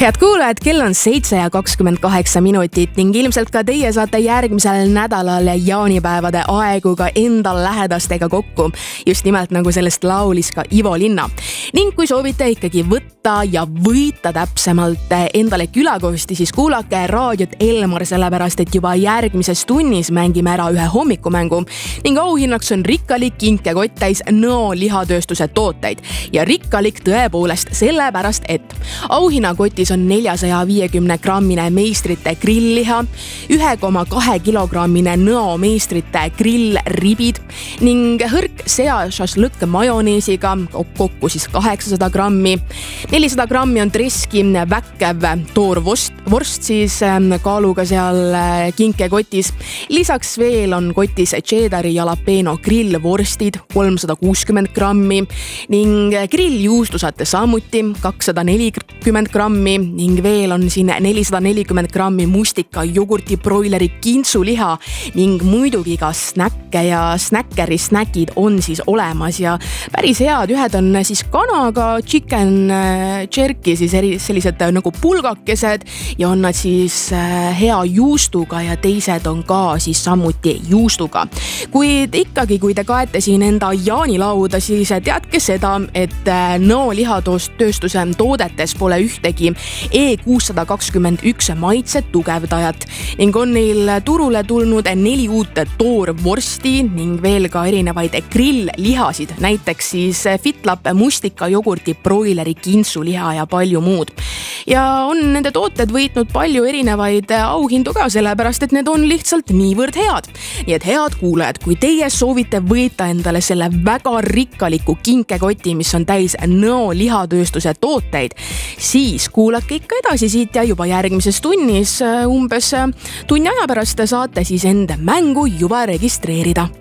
Head kuulajad, kell on 7:28 ning ilmselt ka teie saate järgmisel nädalal jaanipäevade aeguga enda lähedastega kokku. Just nimelt nagu sellest laulis ka Ivo Linna. Ning kui soovite ikkagi võtta ja võita täpsemalt endale külakosti, siis kuulake raadiot Elmar, sellepärast et juba järgmises tunnis mängime ära ühe hommikumängu ning auhinnaks on rikkalik kinkekott täis Nõo lihatööstuse tooteid. Ja rikkalik tõepoolest sellepärast, et auhinnakotis on 450 grammine meistrite grillliha, 1,2 kilogrammine Nõo meistrite grillribid ning hõrk sea šašlõkk majoneesiga, kokku siis 800 grammi. 400 grammi on treski väkkev toorvorst siis kaaluga seal kinkekotis. Lisaks veel on kotis cheddari jalapeno grillvorstid 360 grammi ning grilljuustu saate samuti 240 grammi ning veel on siin 440 grammi mustika jogurti broileri kintsuliha ning muidugi ka snäkke ja snäkkeri snäkid on siis olemas ja päris head. Ühed on siis kanaga chicken jerky, siis sellised nagu pulgakesed ja on nad siis hea juustuga ja teised on ka siis samuti juustuga. Kuid ikkagi, kui te kaete siin enda jaanilauda, siis teadke seda, et Nõo lihatööstuse toodetes pole ühtegi E621 maitse tugevdajat ning on neil turule tulnud 4 uut toorvorsti ning veel ka erinevaid grilllihasid, näiteks siis Fitlap mustika jogurti broileri kintsuliha ja palju muud. Ja on nende tooted võitnud palju erinevaid auhindu ka, sellepärast et need on lihtsalt niivõrd head. Nii et head kuulajad, kui teie soovite võita endale selle väga rikkaliku kinkekoti, mis on täis Nõo lihatööstuse tooteid, siis kuulake ikka edasi siit ja juba järgmises tunnis umbes tunni aja pärast saate siis enda mängu juba registreerida.